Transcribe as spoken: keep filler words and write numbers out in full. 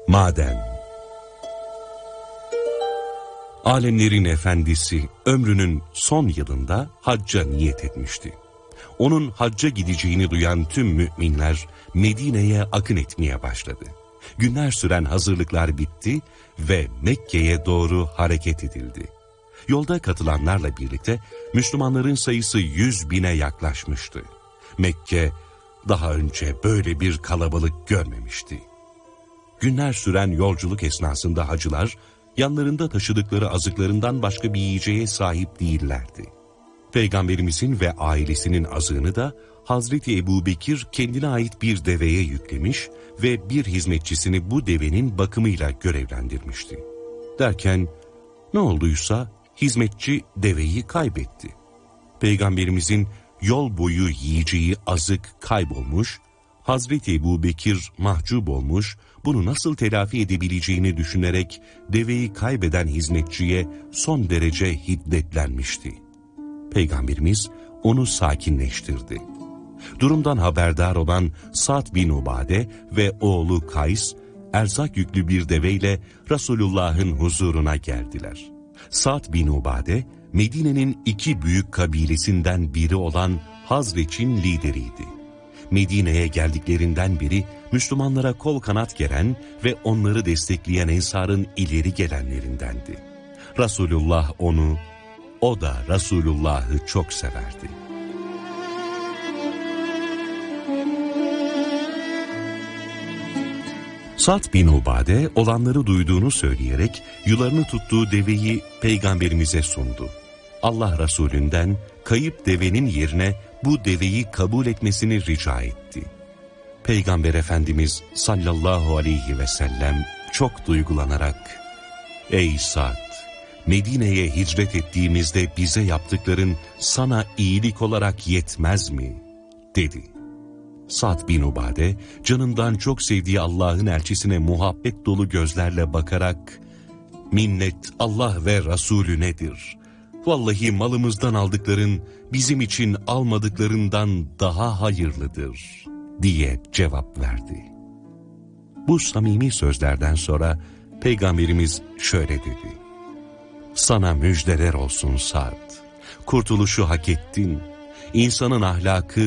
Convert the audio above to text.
Maden. Alemlerin efendisi ömrünün son yılında hacca niyet etmişti. Onun hacca gideceğini duyan tüm müminler Medine'ye akın etmeye başladı. Günler süren hazırlıklar bitti ve Mekke'ye doğru hareket edildi. Yolda katılanlarla birlikte Müslümanların sayısı yüz bine yaklaşmıştı. Mekke daha önce böyle bir kalabalık görmemişti. Günler süren yolculuk esnasında hacılar, yanlarında taşıdıkları azıklarından başka bir yiyeceğe sahip değillerdi. Peygamberimizin ve ailesinin azığını da Hazreti Ebubekir kendine ait bir deveye yüklemiş ve bir hizmetçisini bu devenin bakımıyla görevlendirmişti. Derken ne olduysa hizmetçi deveyi kaybetti. Peygamberimizin yol boyu yiyeceği azık kaybolmuş, Hazreti Ebubekir mahcup olmuş, bunu nasıl telafi edebileceğini düşünerek deveyi kaybeden hizmetçiye son derece hiddetlenmişti. Peygamberimiz onu sakinleştirdi. Durumdan haberdar olan Sa'd bin Ubade ve oğlu Kays, erzak yüklü bir deveyle Resulullah'ın huzuruna geldiler. Sa'd bin Ubade, Medine'nin iki büyük kabilesinden biri olan Hazreç'in lideriydi. Medine'ye geldiklerinden beri Müslümanlara kol kanat geren ve onları destekleyen Ensar'ın ileri gelenlerindendi. Resulullah onu, o da Resulullah'ı çok severdi. Sa'd bin Ubade olanları duyduğunu söyleyerek yularını tuttuğu deveyi Peygamberimize sundu. Allah Resulünden kayıp devenin yerine bu deveyi kabul etmesini rica etti. Peygamber Efendimiz sallallahu aleyhi ve sellem çok duygulanarak, "Ey Sa'd, Medine'ye hicret ettiğimizde bize yaptıkların sana iyilik olarak yetmez mi?" dedi. Sa'd bin Ubade, canından çok sevdiği Allah'ın elçisine muhabbet dolu gözlerle bakarak, "Minnet Allah ve Resulünedir. Vallahi malımızdan aldıkların bizim için almadıklarından daha hayırlıdır," diye cevap verdi. Bu samimi sözlerden sonra Peygamberimiz şöyle dedi: "Sana müjdeler olsun Sa'd. Kurtuluşu hak ettin. İnsanın ahlakı